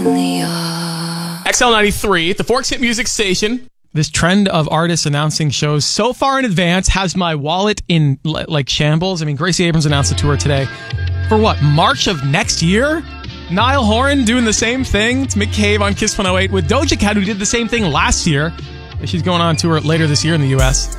XL93, the Forks Hit Music Station. This trend of artists announcing shows so far in advance has my wallet in like shambles. I mean, Gracie Abrams announced a tour today for what, March of next year? Niall Horan doing the same thing. It's Mick Cave on Kiss 108 with Doja Cat, who did the same thing last year. She's going on tour later this year in the U.S.